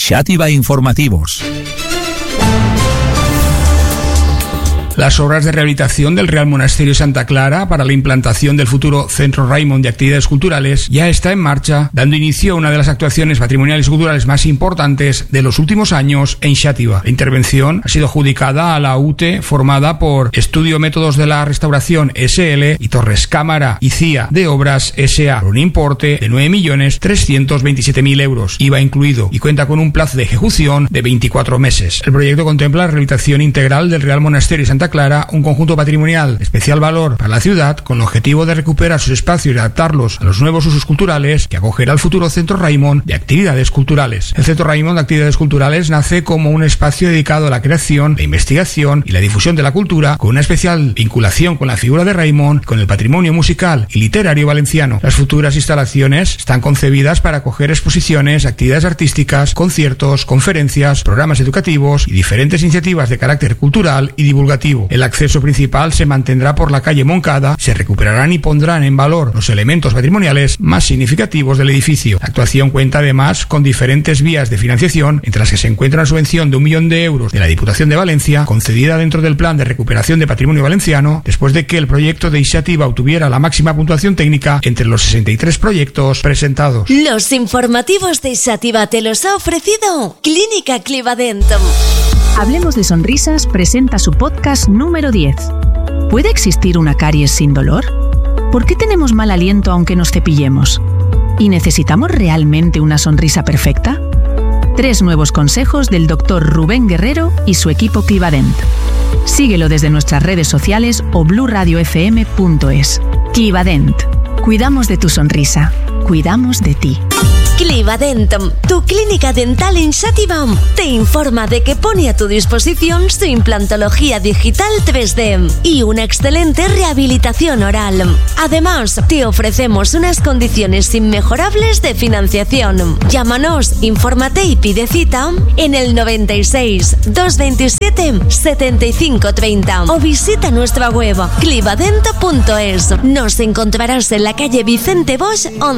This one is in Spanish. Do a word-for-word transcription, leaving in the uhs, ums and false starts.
Xàtiva Informativos. Las obras de rehabilitación del Real Monasterio Santa Clara para la implantación del futuro Centro Raimon de Actividades Culturales ya está en marcha, dando inicio a una de las actuaciones patrimoniales y culturales más importantes de los últimos años en Xàtiva. La intervención ha sido adjudicada a la U T E, formada por Estudio Métodos de la Restauración S L y Torres Cámara y C I A de Obras S A, por un importe de nueve millones trescientos veintisiete mil euros, I V A incluido, y cuenta con un plazo de ejecución de veinticuatro meses. El proyecto contempla la rehabilitación integral del Real Monasterio Santa Clara, un conjunto patrimonial de especial valor para la ciudad, con el objetivo de recuperar sus espacios y adaptarlos a los nuevos usos culturales que acogerá el futuro Centro Raimon de Actividades Culturales. El Centro Raimon de Actividades Culturales nace como un espacio dedicado a la creación, la investigación y la difusión de la cultura, con una especial vinculación con la figura de Raimon, con el patrimonio musical y literario valenciano. Las futuras instalaciones están concebidas para acoger exposiciones, actividades artísticas, conciertos, conferencias, programas educativos y diferentes iniciativas de carácter cultural y divulgativo. El acceso principal se mantendrá por la calle Moncada, se recuperarán y pondrán en valor los elementos patrimoniales más significativos del edificio. La actuación cuenta además con diferentes vías de financiación, entre las que se encuentra una subvención de un millón de euros de la Diputación de Valencia, concedida dentro del Plan de Recuperación de Patrimonio Valenciano, después de que el proyecto de Xàtiva obtuviera la máxima puntuación técnica entre los sesenta y tres proyectos presentados. Los informativos de Xàtiva te los ha ofrecido Clínica Clivadent. Hablemos de Sonrisas presenta su podcast número diez. ¿Puede existir una caries sin dolor? ¿Por qué tenemos mal aliento aunque nos cepillemos? ¿Y necesitamos realmente una sonrisa perfecta? Tres nuevos consejos del doctor Rubén Guerrero y su equipo Clivadent. Síguelo desde nuestras redes sociales o blu radio f m punto es. Clivadent. Cuidamos de tu sonrisa. Cuidamos de ti. Clivadent, tu clínica dental en Xàtiva, te informa de que pone a tu disposición su implantología digital tres D y una excelente rehabilitación oral. Además, te ofrecemos unas condiciones inmejorables de financiación. Llámanos, infórmate y pide cita en el noventa y seis, doscientos veintisiete, setenta y cinco treinta o visita nuestra web clivadent punto es. Nos encontrarás en la calle Vicente Bosch